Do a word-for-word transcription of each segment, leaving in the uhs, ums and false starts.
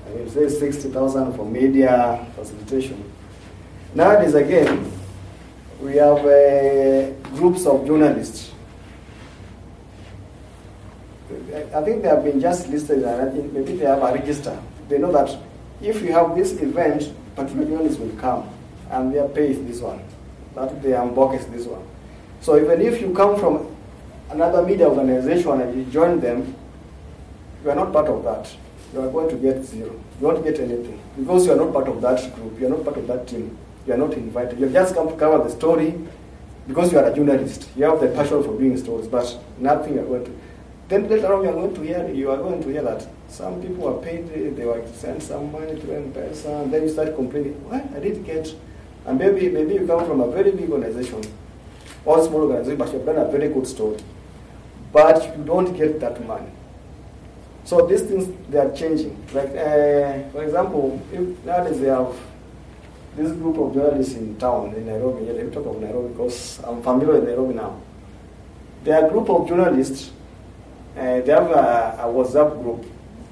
it says sixty thousand for media facilitation. Nowadays, again, we have uh, groups of journalists. I think they have been just listed, and maybe they have a register. They know that if you have this event, particular journalists will come, and their pay is this one. That their unbox is this one. So even if you come from another media organization and you join them, you are not part of that. You are going to get zero. You won't get anything. Because you are not part of that group, you are not part of that team. You are not invited. You have just come to cover the story because you are a journalist. You have the passion for doing stories, but nothing you are going to. Then later on you are going to hear you are going to hear that some people were paid, they were sent some money to M-Pesa, and then you start complaining, what? I didn't get. And maybe maybe you come from a very big organization or small organization, but you've done a very good story. But you don't get that money. So these things, they are changing. Like, uh, for example, if nowadays they have this group of journalists in town, in Nairobi, yeah, let me talk of Nairobi because I'm familiar with Nairobi now. They are a group of journalists, uh, they have a, a WhatsApp group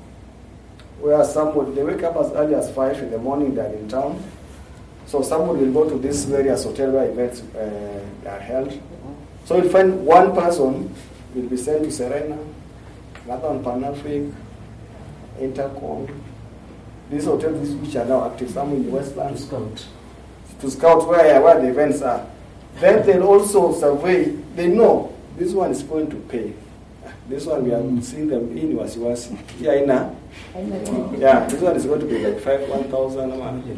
where somebody, they wake up as early as five in the morning, they're in town. So somebody will go to these various hotel where events uh, are held. So you'll find one person will be sent to Serena, another on Pan-Afric, Intercom, these hotels which are now active, some in the Westland. To scout. To scout where, where the events are. Then they'll also survey, they know this one is going to pay. This one we are mm. seeing them in Wasiwasi. Yeah, in a, yeah, this one is going to be like five, one thousand.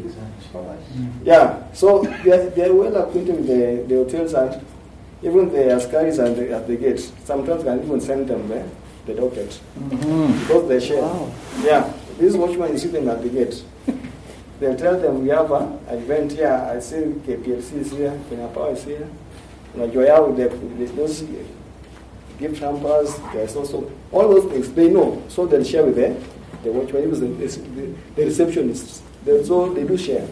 Yeah, so they are, they are well acquainted with the, the hotels and even the askaris at the, at the gate. Sometimes can even send them the, the docket. Mm-hmm. Because they share. Wow. Yeah, this watchman, you see them at the gate. They'll tell them, we have an event here. I see K P L C is here, Kenya Power is here. Najoya with the, the, those gift hampers, there's also, all those things, they know. So they'll share with them. The watchman, even the, the, the receptionists. They, so they do share.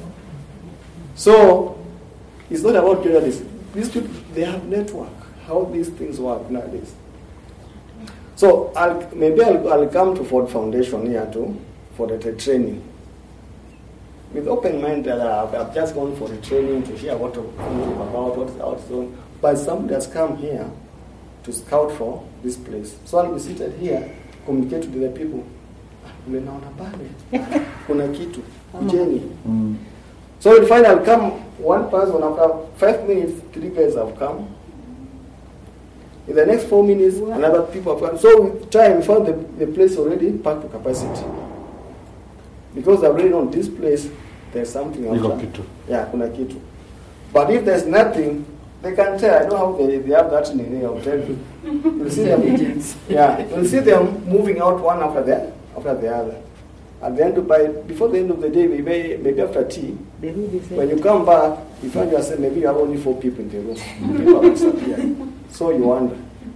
So it's not about journalists. These people, they have network, how these things work nowadays. So I'll, maybe I'll, I'll come to Ford Foundation here too, for the training. With open mind that I've, I've just gone for the training to hear what about, what's out there. But somebody has come here to scout for this place. So I'll be seated here, communicate to the people. Umenaona pale, kuna kitu, Jenny. So you'll find I'll come, one person, after five minutes, three guys have come. In the next four minutes, wow. Another people have come. So with time, we found the, the place already packed to capacity. Because I've already known this place, there's something else. Kitu. Yeah, kuna kitu. But if there's nothing, they can tell. I know how they, they have that in the hotel. You'll see them, yeah, you'll see them moving out one after the, after the other. At the end of, by, before the end of the day, maybe, maybe after tea, when you come back, you find yourself, maybe you have only four people in the room. People have disappeared. So you wonder.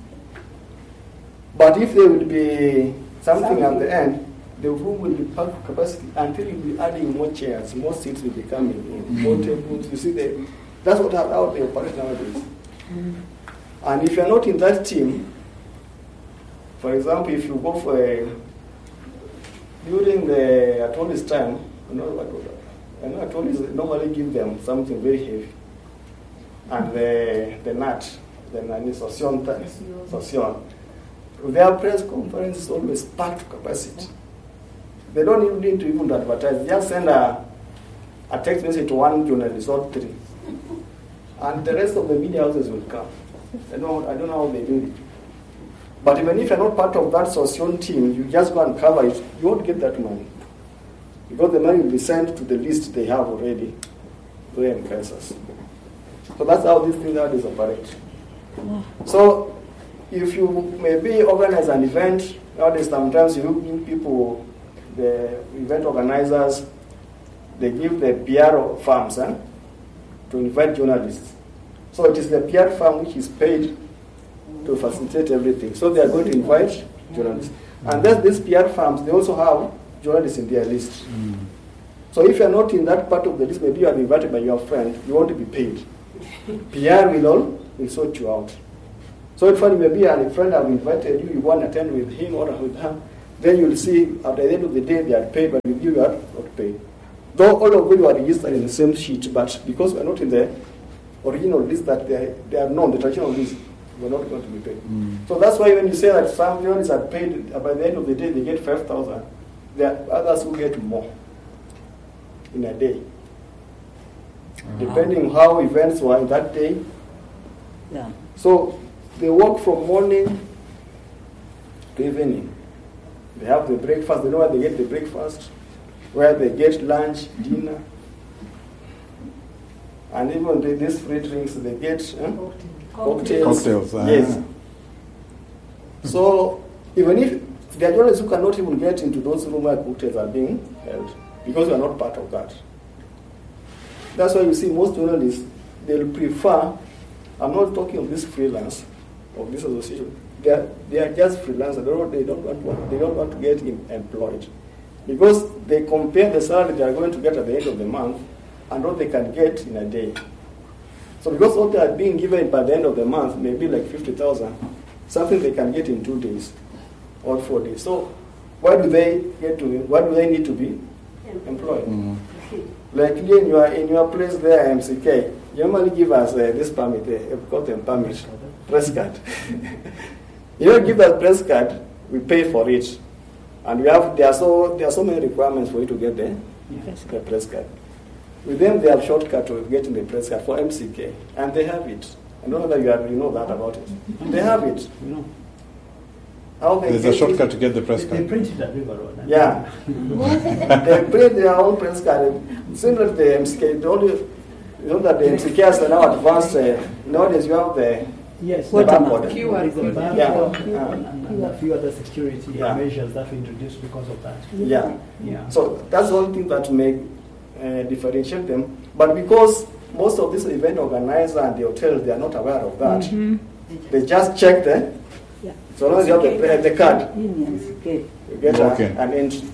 But if there will be something at the end, the room will be packed capacity until you'll be adding more chairs, more seats will be coming in, more tables. You see, the, that's what how they operate nowadays. And if you're not in that team, for example, if you go for a during the Atoli's time, you know what I know Atoli's normally give them something very heavy. And the the nut, the nani sosion sosion. Their press conference is always packed to capacity. They don't even need to even advertise. Just send a a text message to one journalist or three. And the rest of the media houses will come. I don't I don't know how they do it. But even if you're not part of that Sosion team, you just go and cover it, you won't get that money. Because the money will be sent to the list they have already, to M-Pesas. So that's how these things nowadays operate. So if you maybe organize an event, nowadays sometimes you give people, the event organizers, they give the P R firms eh, to invite journalists. So it is the P R firm which is paid to facilitate everything. So they are going to invite journalists. And then these P R firms, they also have journalists in their list. Mm. So if you are not in that part of the list, maybe you are invited by your friend, you want to be paid. P R will all will sort you out. So if maybe a friend have invited you, you want to attend with him or with her, then you'll see at the end of the day they are paid, but with you you are not paid. Though all of you are registered in the same sheet, but because we are not in the original list that they are, they are known, the traditional list, we are not going to be paid. Mm. So that's why when you say that some journalists are paid, by the end of the day they get five thousand, there are others who get more in a day. Uh-huh. Depending how events were in that day. Yeah. So they work from morning to evening. They have the breakfast, they know where they get the breakfast, where they get lunch, dinner, and even the, these free drinks they get eh? cocktails. Cocktails. Uh-huh. Yes. So even if there are journalists who cannot even get into those rooms where cocktails are being held, because we are not part of that. That's why you see most journalists, they'll prefer, I'm not talking of this freelance, of this association, they are, they are just freelancers, they don't, they don't, want, they don't want to get in, employed. Because they compare the salary they are going to get at the end of the month and what they can get in a day. So because what they are being given by the end of the month may be like fifty thousand, something they can get in two days or four days. So why do they get to, why do they need to be employed? Mm-hmm. Like in your, in your place there, M C K, you normally give us uh, this permit, uh, we call them permit, press card. You don't give us press card, we pay for it. And we have, there are so, there are so many requirements for you to get the, yes. the press card. With them, they have shortcut to getting the press card for M C K, and they have it. I don't know whether you, have, you know that about it. They have it. You know. How they There's a shortcut to get the press card. They print it at River Road. Yeah. They print their own press card. Similar to the M C K, the only, you know that the M C K has now advanced. Uh, nowadays, you have the yes, the barcode. Q R code. Yeah. And, and a few other security yeah. measures that we introduced because of that. Yeah. Yeah. So that's one thing that may uh, differentiate them. But because most of these event organizers and the hotels, they are not aware of that. Mm-hmm. They just check the. Yeah. So long as you have the, uh, the card, you get a, okay. an entry.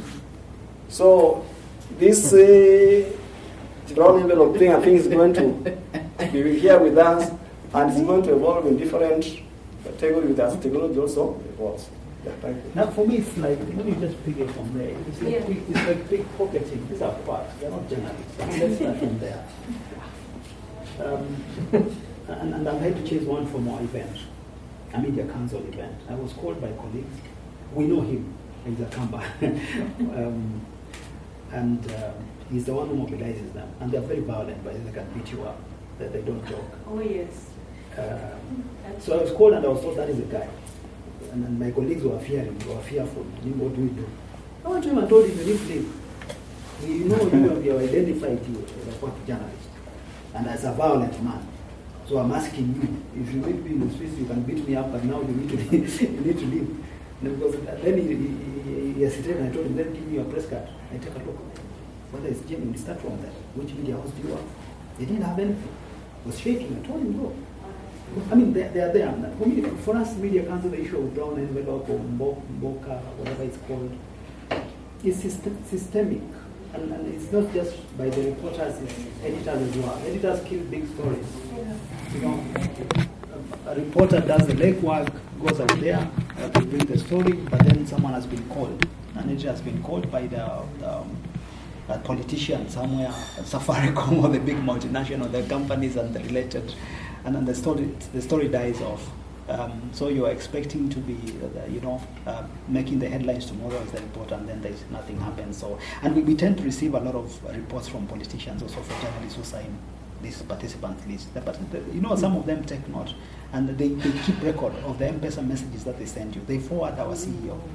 So this uh, round envelope thing, I think is going to be here with us, and it's going to evolve in different categories with us. Technology also evolves. Yeah, thank you. Now, for me, it's like, let me just pick it from there. It's like, yeah. big, it's like big pocketing. These are parts. They're not journalists. Let's start from there. Um, and, and I'm here to chase one from our event. A media council event. I was called by colleagues. We know him. He's a Kamba. um, and uh, he's the one who mobilizes them. And they're very violent, but they can beat you up. They, they don't joke. Oh, yes. Um, so I was called and I was told that is the guy. And, and my colleagues were fearing, they were fearful. What do we do? I went to him and told him, you need to leave. You know, you have identified you as a what journalist and as a violent man. So I'm asking you, if you meet me in the streets, you can beat me up, but now you need to leave. you need to leave. And because then he, he, he hesitated, and I told him, then give me your press card. I take a look. Whether it's genuine, start from that. Which media house do you have? They didn't have anything. I was shaking. I told him, go. I mean, they, they are there. For, me, for us, media council, the issue of brown envelope or Mboka, whatever it's called, is system, systemic. And, and it's not just by the reporters, it's editors as well. Editors kill big stories. You know, a, a reporter does the legwork, goes out there uh, to bring the story, but then someone has been called. An editor has been called by the um, a politician somewhere, Safaricom or the big multinational, the companies and the related, and then the story the story dies off. Um, so you're expecting to be, uh, you know, uh, making the headlines tomorrow as the reporter, and then there's nothing happens. So, and we, we tend to receive a lot of uh, reports from politicians, also for journalists who sign this participant list. But the, you know, some of them take note, and they, they keep record of the M-Pesa messages that they send you. They forward our C E O.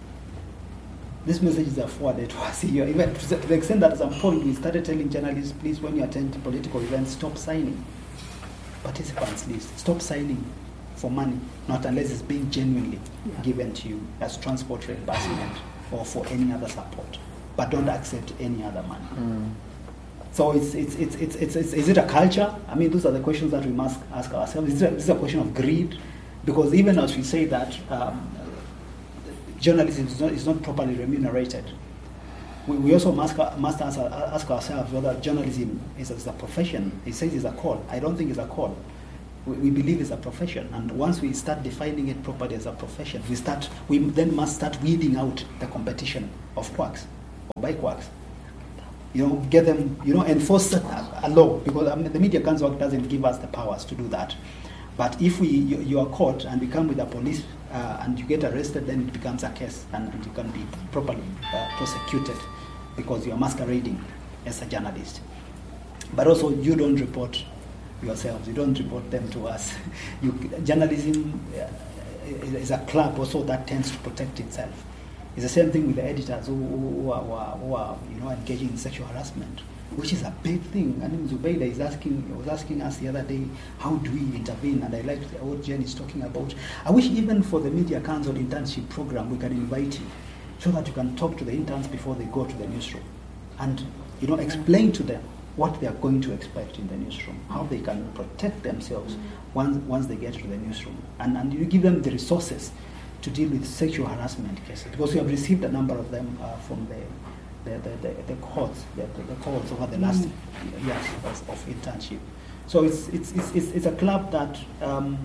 These messages are forwarded to our C E O, even to the extent that at some point we started telling journalists, please, when you attend political events, stop signing participants list. Stop signing for money, not unless it's being genuinely yeah. given to you as transport reimbursement or for any other support. But don't accept any other money. Mm. So it's, it's, it's, it's, it's, it's, is it a culture? I mean, those are the questions that we must ask ourselves. Is it a, is it a question of greed? Because even as we say that um, journalism is not, is not properly remunerated, we, we also must, must ask, ask ourselves whether journalism is, is a profession. It says it's a call. I don't think it's a call. we, we believe it's a profession, and once we start defining it properly as a profession, we start we then must start weeding out the competition of quacks or by quacks. You know, get them, you know, enforce a, a law, because I mean, the Media Council Act doesn't give us the powers to do that. But if we you, you are caught and we come with the police uh, and you get arrested, then it becomes a case, and, and you can be properly uh, prosecuted because you are masquerading as a journalist. But also, you don't report yourselves, you don't report them to us. You, journalism uh, is a club also that tends to protect itself. It's the same thing with the editors who, who, are, who, are, who are, you know, engaging in sexual harassment, which is a big thing. I mean, Zubeida is asking, was asking us the other day, how do we intervene? And I like what Jen is talking about. I wish even for the Media Council internship program, we can invite you so that you can talk to the interns before they go to the newsroom, and you know, explain to them what they are going to expect in the newsroom, how they can protect themselves once once they get to the newsroom, and and you give them the resources to deal with sexual harassment cases, because we have received a number of them uh, from the the, the, the, the courts, the, the courts over the last mm. years of, of internship. So it's it's it's it's, it's a club that um,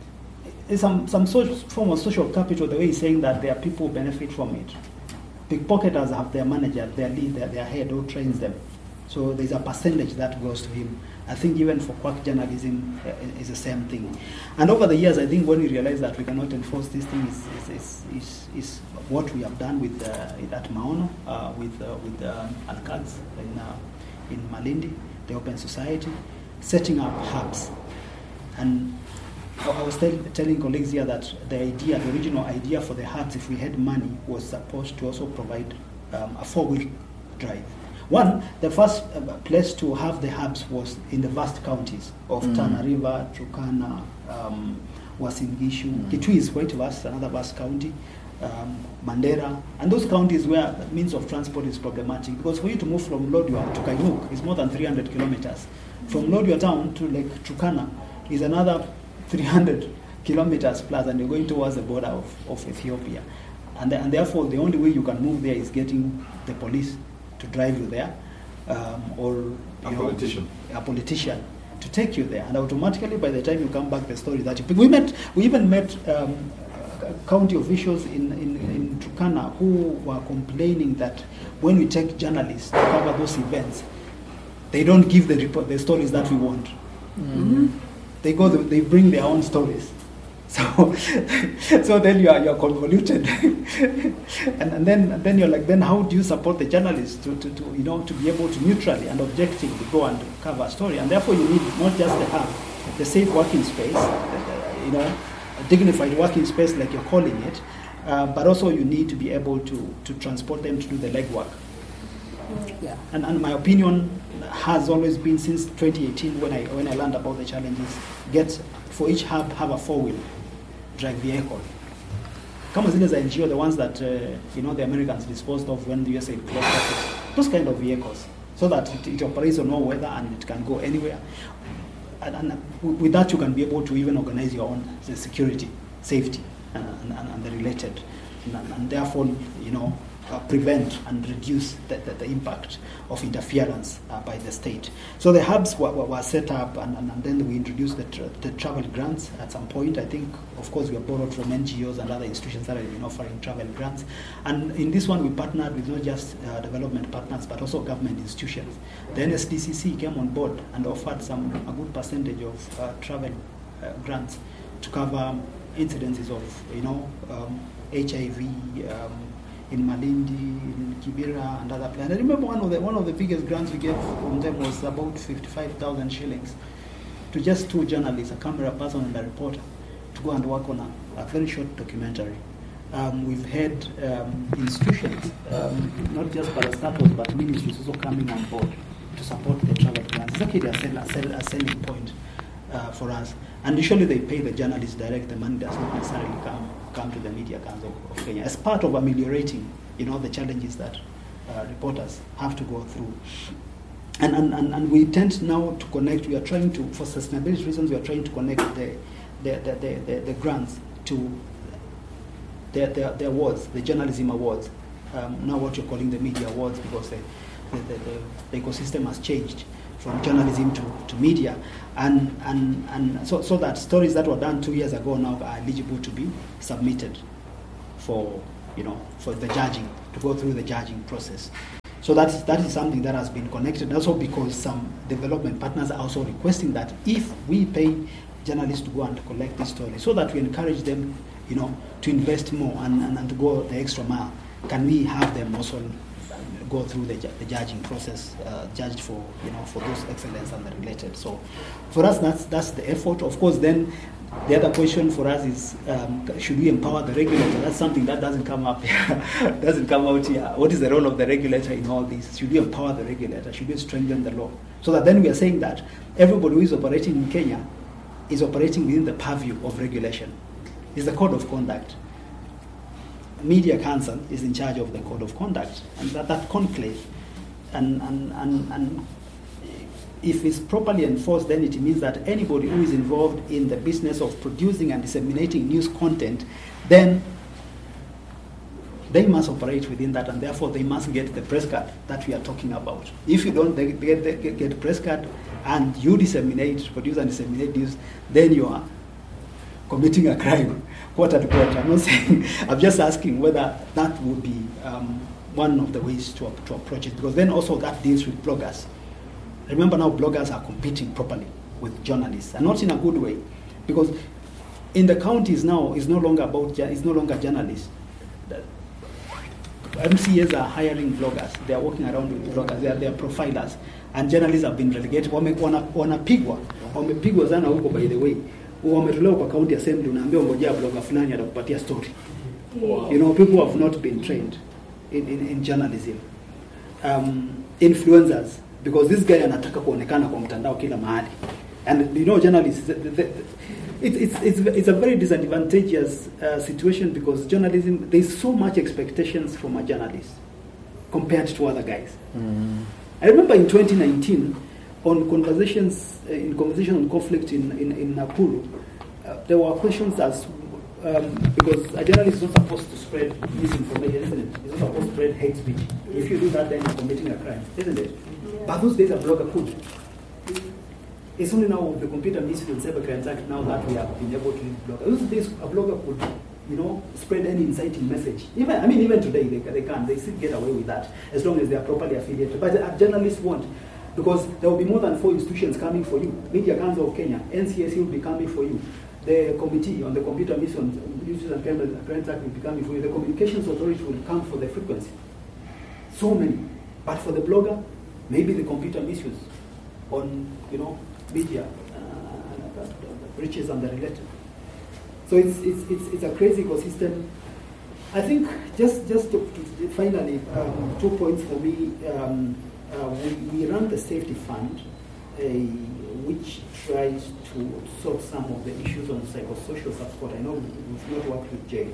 is some some sort form of social capital. The way he's saying that there are people who benefit from it. Pickpocketers have their manager, their lead, their, their head who trains them. So there's a percentage that goes to him. I think even for quack journalism uh, is the same thing. And over the years, I think when we realized that we cannot enforce this thing is is, is, is, is what we have done with uh, at Maono, uh, with uh, with uh, Al-Qads in uh, in Malindi, the Open Society, setting up hubs. And I was tell, telling colleagues here that the idea, the original idea for the hubs, if we had money, was supposed to also provide um, a four-wheel drive. One, the first uh, place to have the hubs was in the vast counties of mm. Tana River, Turkana, um, Uasin Gishu. Mm. Kitui is quite vast, another vast county, um, Mandera, and those counties where the means of transport is problematic, because for you to move from Lodwar to Kaimuk is more than three hundred kilometers. From Lodwar town to Lake Turkana is another three hundred kilometers plus, and you're going towards the border of, of Ethiopia. And, the, and therefore, the only way you can move there is getting the police to drive you there, um, or you a know, politician. a politician to take you there, and automatically by the time you come back, the story that you pick. We met, we even met um, county officials in, in, in Turkana who were complaining that when we take journalists to cover those events, they don't give the report, the stories that we want. Mm-hmm. They go, they bring their own stories. So, so then you are you are convoluted, and, and then and then you're like, then how do you support the journalists to, to, to you know to be able to neutrally and objectively go and cover a story? And therefore, you need not just the hub, the safe working space, uh, you know, a dignified working space like you're calling it, uh, but also you need to be able to to transport them to do the legwork. Yeah, and, and my opinion has always been since twenty eighteen when I when I learned about the challenges, get for each hub have a four-wheel drive vehicle. Kama zile za N G O, the ones that uh, you know the Americans disposed of when the U S A closed office, those kind of vehicles, so that it, it operates on all weather and it can go anywhere. And, and with that, you can be able to even organize your own the security, safety, and, and, and the related, and, and therefore, you know, uh, prevent and reduce the, the, the impact of interference uh, by the state. So the hubs were, were, were set up, and, and, and then we introduced the, tra- the travel grants at some point. I think, of course, we have borrowed from N G Os and other institutions that have been offering travel grants. And in this one, we partnered with not just uh, development partners, but also government institutions. The N S D C C came on board and offered some a good percentage of uh, travel uh, grants to cover incidences of, you know, um, H I V, um, in Malindi, in Kibera, and other places. I remember one of the one of the biggest grants we gave from them was about fifty-five thousand shillings to just two journalists, a camera person and a reporter, to go and work on a, a very short documentary. Um, we've had um, institutions, um, not just parastatals, but ministries also coming on board to support the travel grants. It's actually a, sell, a, sell, a selling point uh, for us. And usually they pay the journalists direct. The money does not necessarily come come to the Media Council of Kenya as part of ameliorating, you know, the challenges that uh, reporters have to go through. And, and, and, and we tend now to connect, we are trying to, for sustainability reasons, we are trying to connect the the, the, the, the, the grants to the, the, the awards, the journalism awards. um, now what you're calling the media awards, because the, the, the, the ecosystem has changed from journalism to, to media, and and, and so, so that stories that were done two years ago now are eligible to be submitted for, you know, for the judging, to go through the judging process. So that is, that is something that has been connected, also because some development partners are also requesting that if we pay journalists to go and collect these stories, so that we encourage them, you know, to invest more and, and, and to go the extra mile, can we have them also go through the, the judging process, uh, judged for, you know, for those excellence and the related. So for us, that's that's the effort. Of course, then the other question for us is, um, should we empower the regulator? That's something that doesn't come up here, doesn't come out here. What is the role of the regulator in all this? Should we empower the regulator? Should we strengthen the law? So that then we are saying that everybody who is operating in Kenya is operating within the purview of regulation. It's the code of conduct. Media Council is in charge of the code of conduct, and that, that conclave, and, and, and, and if it's properly enforced, then it means that anybody who is involved in the business of producing and disseminating news content, then they must operate within that, and therefore they must get the press card that we are talking about. If you don't get, get, get press card and you disseminate, produce and disseminate news, then you are committing a crime, quote unquote. I'm not saying, I'm just asking whether that would be um, one of the ways to, to approach it, because then also that deals with bloggers. Remember now, bloggers are competing properly with journalists, and not in a good way, because in the counties now, it's no longer about, it's no longer journalists. The M C As are hiring bloggers. They are walking around with bloggers. They are, they are profilers, and journalists have been relegated. Wanapigwa, wamepigwa sana huko, by the way. Wametolewa kwa county assembly, unaambia ngojea blogger fulani atakupatia story. You know, people have not been trained in, in, in journalism. Um, influencers, because this guy anataka kuonekana kwa mtandao kila mahali. And you know, journalists, the, the, the, it, it's, it's, it's a very disadvantageous uh, situation, because journalism, there's so much expectations from a journalist compared to other guys. Mm. I remember in twenty nineteen, on conversations, uh, in conversation on conflict in, in, in Nakuru, uh, there were questions as, um, because a journalist is not supposed to spread misinformation, isn't it? He's not supposed to spread hate speech. If you do that, then you're committing a crime, isn't it? Yeah. But those days a blogger could. It's only now with the Computer Misuse and Cybercrimes Act now that we have been able to use bloggers. Those days a blogger could, you know, spread any inciting message. Even, I mean, even today they, they can. They still get away with that as long as they are properly affiliated. But a journalist won't, because there will be more than four institutions coming for you. Media Council of Kenya, N C S C will be coming for you. The Committee on the Computer Misuse and Cybercrimes Act will be coming for you. The Communications Authority will come for the frequency. So many. But for the blogger, maybe the computer misuse on, you know, media, uh, breaches and the related. So it's, it's, it's, it's a crazy ecosystem. I think just, just to, to finally, um, two points for me. Um, uh, we, we run the safety fund, uh, which tries to sort some of the issues on psychosocial support. I know we've not worked with Jade,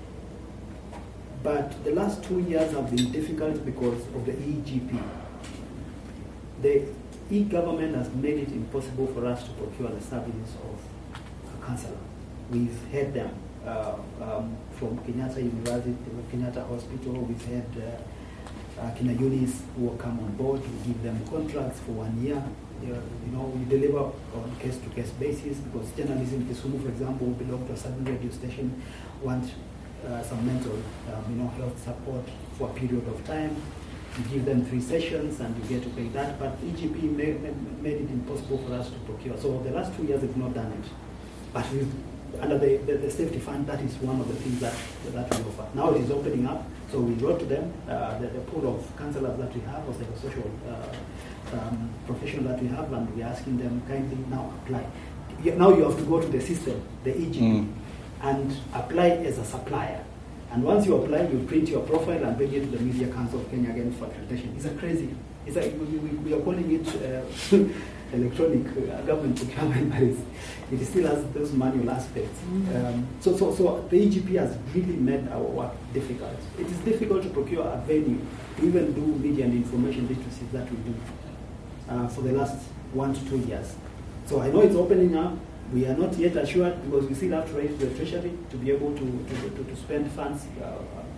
but the last two years have been difficult because of the E G P. The e-government has made it impossible for us to procure the services of a counselor. We've had them uh, um, from Kenyatta University, Kenyatta Hospital. We've had uh, uh, Kina Yunis who will come on board. We give them contracts for one year. Uh, you know, we deliver on case-to-case basis, because journalism in Kisumu, for example, who belong to a certain radio station, want uh, some mental, um, you know, health support for a period of time. You give them three sessions and you get to pay that, but E G P made, made it impossible for us to procure. So the last two years we've not done it. But we've, under the, the, the safety fund, that is one of the things that, that we offer. Now it is opening up, so we wrote to them, uh, the, the pool of counselors that we have, or psychosocial uh, um, professional that we have, and we're asking them kindly now apply. Now you have to go to the system, the E G P, mm. and apply as a supplier. And once you apply, you print your profile and bring it to the Media Council of Kenya again for accreditation. It's a crazy. It's a, we, we, we are calling it uh, electronic uh, government procurement, but it's, it still has those manual aspects. Mm-hmm. Um, so, so, so the E G P has really made our work difficult. It is difficult to procure a venue to even do media and information literacy that we do uh, for the last one to two years. So I know it's opening up. We are not yet assured, because we still have to raise the treasury to be able to, to, to, to spend funds uh,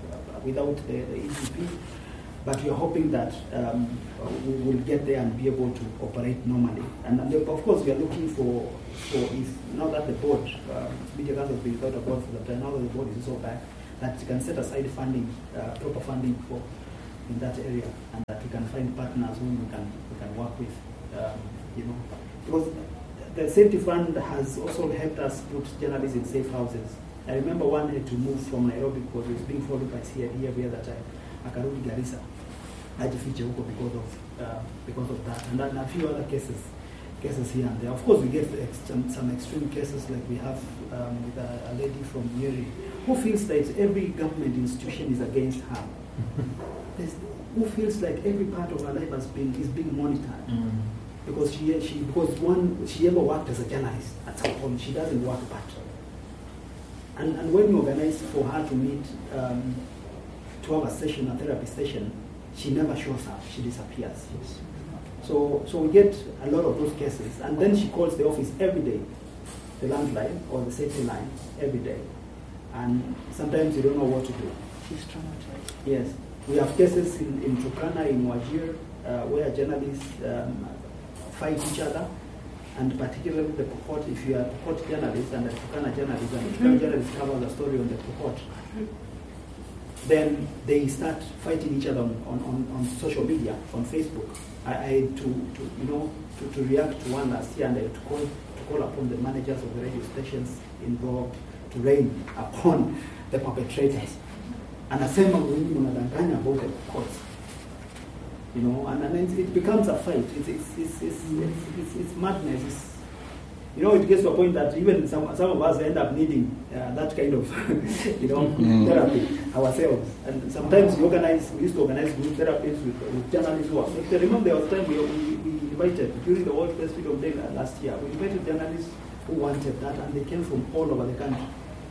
without the, the E C P. But we are hoping that um, we will get there and be able to operate normally. And, and of course, we are looking for, for if now that the board, uh, Media Council has been thought about for the time, now that the board is also back, that we can set aside funding, uh, proper funding for in that area, and that we can find partners whom we can we can work with. Um, you know, because the safety fund has also helped us put journalists in safe houses. I remember one had to move from Nairobi because he was being followed by C I D every other time. Akarudi Garissa, ajifiche huko because of uh, because of that, and then a few other cases cases here and there. Of course, we get ex- some, some extreme cases like we have um, with a, a lady from Nyeri who feels that every government institution is against her. There's, who feels like every part of her life has been is being monitored mm. because she she because one she ever worked as a journalist at some point. She doesn't work part. And and when you organize for her to meet um, to have a session, a therapy session, she never shows up. She disappears. Yes. So so we get a lot of those cases, and then she calls the office every day, the landline or the safety line every day, and sometimes you don't know what to do. She's traumatized. Yes. We have cases in, in Turkana, in Wajir, uh, where journalists um, fight each other, and particularly the Pokot, if you are a Pokot journalist and a Turkana journalist, and the Turkana journalist covers a story on the Pokot, then they start fighting each other on, on, on, on social media, on Facebook. I, I had to, to you know, to, to react to one last year, and I had to call, to call upon the managers of the radio stations involved to rein upon the perpetrators. Anasema wengi mnadanganya about the courts, you know, and, and it, it becomes a fight. It's it's it's it's, it's, it's, it's madness. It's, you know, it gets to a point that even some some of us end up needing uh, that kind of, you know, mm. therapy ourselves. And sometimes we organize, we used to organize group therapies with, with journalists who are affected. Remember, there was time we, we, we invited during the World Press Freedom Day last year. We invited journalists who wanted that, and they came from all over the country.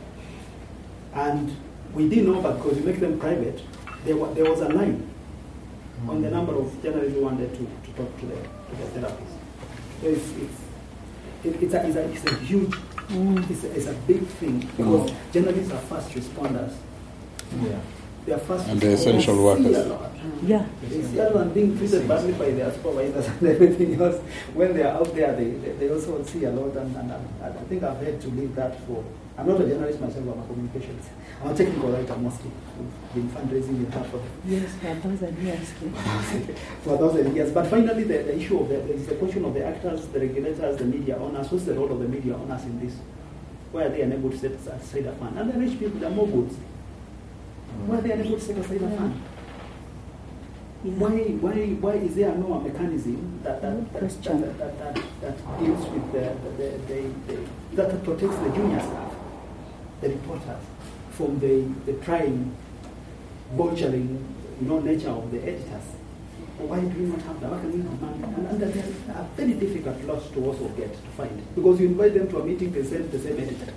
And we didn't know, but because we make them private, there was, there was a line mm. on the number of journalists who wanted to, to talk to the, to the therapist. So it's, it's, it, it's, a, it's, a, it's a huge, mm. it's, a, it's a big thing, because mm. journalists are first responders. Yeah. They are first and they're essential workers. Yeah. It's rather than being treated badly by their supervisors and everything else, when they are out there, they, they, they also see a lot, and, and, and I think I've had to leave that for. I'm not a journalist myself, I'm a communications. I'm a technical writer mostly. We've been fundraising with her for yes, for a thousand years. for a thousand years. But finally, the, the issue of the, is the question of the actors, the regulators, the media owners. What's the role of the media owners in this? Why are they unable to set aside a fund? And the rich people, they're more goods. Why are they unable to set aside a fund? Yeah. Why, why, why is there no mechanism that that that, that, that, that, that, that deals with the, the, the, the, the that protects the junior staff, the reporters, from the, the prying, vulturing, you know, nature of the editors? Why do we not have that? Why can we not? And, and there are very difficult lots to also get to find, because you invite them to a meeting, they send the same editor,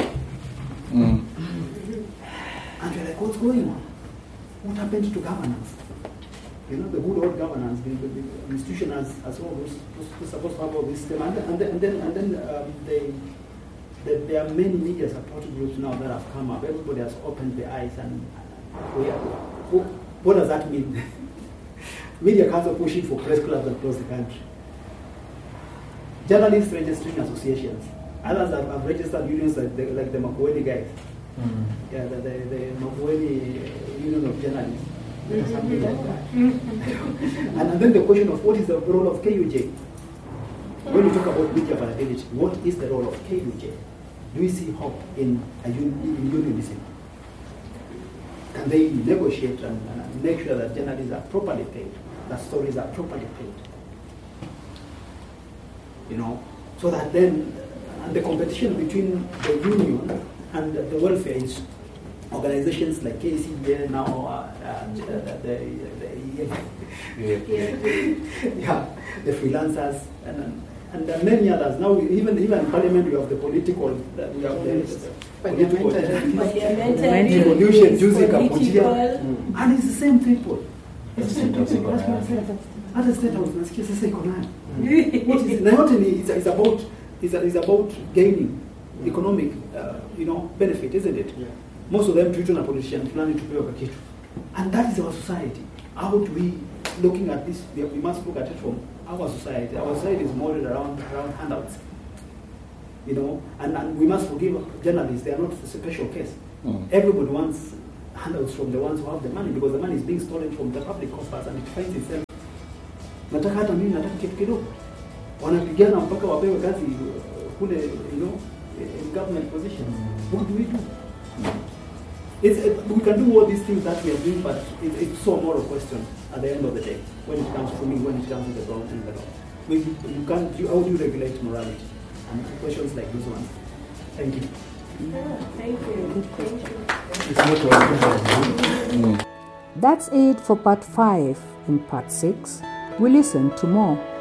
mm. and you're like, what's going on? What happened to governance? You know, the good old governance, the, the, the institution as as well who's, who's supposed to have all this system, and, and then and then, and then um, they, they, there are many media support groups now that have come up. Everybody has opened their eyes, and we are, what, what does that mean? Media Council pushing for press clubs across the country. Journalists registering associations. Others have, have registered unions like the, like the Makueni guys. Mm-hmm. Yeah, the, the, the Makueni Union of Journalists. Something like that. and, and then the question of what is the role of K U J? When you talk about media availability, what is the role of K U J? Do we see hope in, a un, in unionism? Can they negotiate and, and make sure that journalists are properly paid, that stories are properly paid? You know, so that then, and the competition between the union and the, the welfare is organizations like K C B A now, uh, uh, the, the, the, yeah, the freelancers, and and there are many others. Now, we, even even in Parliament, we have the political, uh, we have the political revolution, Juzi Kapuchia, and it's the same people. It's the same people. At the State House, nasikia sasa iko nayo. What is na yote ni is about is is about gaining economic, uh, you know, benefit, isn't it? Yeah. Most of them treat on a politician planning to pay over kitu. And that is our society. How do we, looking at this, we we must look at it from our society. Our society is modeled around, around handouts. You know, and, and we must forgive journalists, they are not a special case. Mm. Everybody wants handouts from the ones who have the money because the money is being stolen from the public coffers and it finds itself. Nataka hata mimi nataka kitu kidogo. Wanapigana mpaka wapewe kazi uh, kule, you know, in government positions. What do we do? It's, it, we can do all these things that we are doing, but it, it's so moral question at the end of the day when it comes to me, when it comes to the wrong and the wrong. We, you can't, you, how do you regulate morality? And questions like those ones. Thank you. Yeah, thank you. Thank you. It's not all. Mm. That's it for part five. In part six, we listen to more.